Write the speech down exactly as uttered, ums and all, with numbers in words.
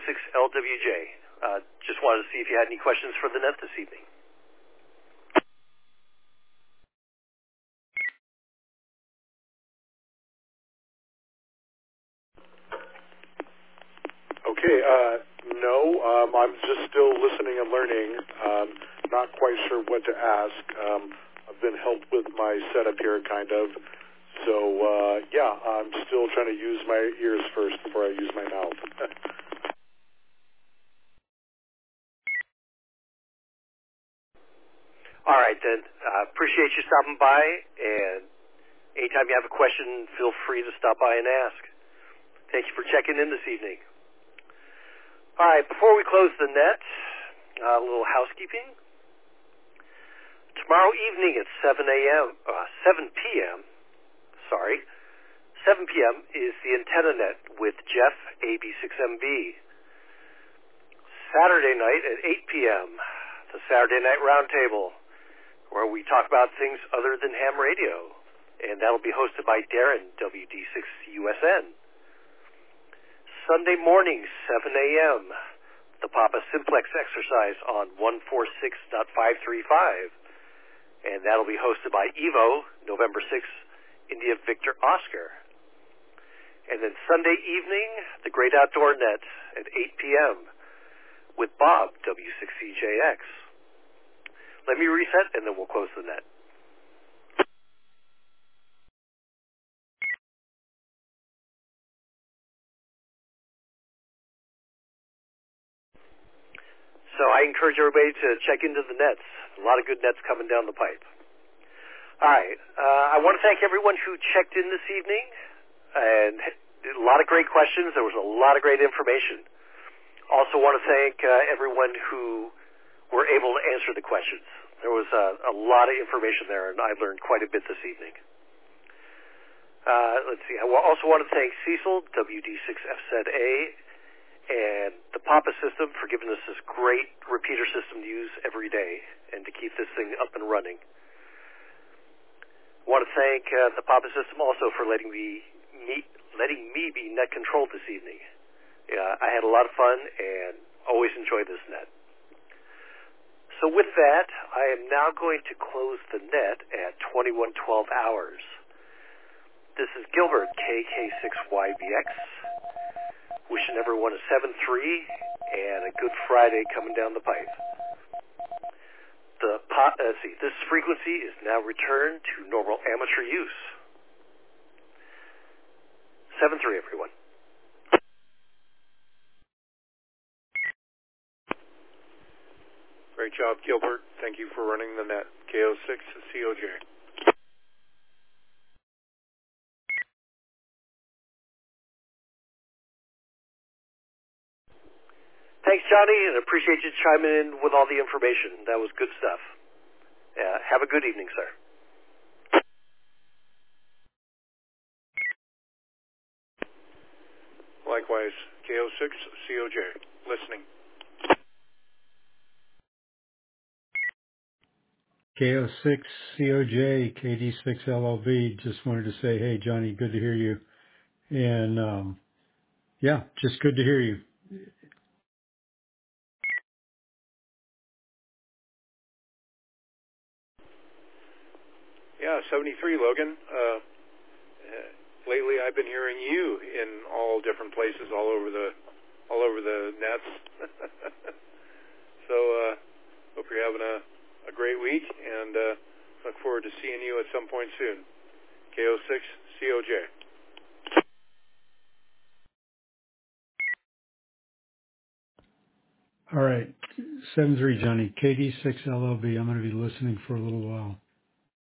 six L W J. Uh, just wanted to see if you had any questions for the net this evening. Okay, uh, no, um, I'm just still listening and learning. Um, not quite sure what to ask. Um, I've been helped with my setup here, kind of. So, uh, yeah, I'm still trying to use my ears first before I use my mouth. All right, then. Uh, appreciate you stopping by, and anytime you have a question, feel free to stop by and ask. Thank you for checking in this evening. All right, before we close the net, uh, a little housekeeping. Tomorrow evening at seven a.m., uh, seven p.m., sorry, seven p.m. is the Antenna Net with Jeff, A B six M B. Saturday night at eight p.m., the Saturday Night Roundtable, where we talk about things other than ham radio, and that'll be hosted by Darren, W D six U S N. Sunday morning, seven a.m., the Papa Simplex exercise on one forty-six point five three five, and that'll be hosted by Evo, November sixth, India Victor Oscar. And then Sunday evening, the Great Outdoor Net at eight p.m. with Bob, W six C J X. Let me reset, and then we'll close the net. So I encourage everybody to check into the nets. A lot of good nets coming down the pipe. All right. Uh, I want to thank everyone who checked in this evening, and a lot of great questions. There was a lot of great information. Also want to thank uh, everyone who were able to answer the questions. There was a, a lot of information there, and I learned quite a bit this evening. Uh, let's see. I also want to thank Cecil, W D six F Z A, and the Papa system for giving us this great repeater system to use every day and to keep this thing up and running. I want to thank uh, the Papa system also for letting me, me letting me be net controlled this evening. Yeah, I had a lot of fun and always enjoy this net. So with that, I am now going to close the net at twenty-one twelve hours. This is Gilbert, K K six Y B X. Wishing everyone a seven three and a good Friday coming down the pipe. The pot, uh, let's see, this frequency is now returned to normal amateur use. seven three, everyone. Great job, Gilbert. Thank you for running the net. K O six C O J. Thanks, Johnny, and appreciate you chiming in with all the information. That was good stuff. Uh, have a good evening, sir. Likewise, K O six C O J. Listening. K O six C O J, K D six L L B. Just wanted to say, hey, Johnny, good to hear you. And, um, yeah, just good to hear you. Yeah, seventy-three, Logan. Uh, uh, lately, I've been hearing you in all different places, all over the, all over the nets. so, uh, hope you're having a, a great week, and uh, look forward to seeing you at some point soon. K O six C O J. All right, seven three, Johnny, K D six L L B. I'm going to be listening for a little while.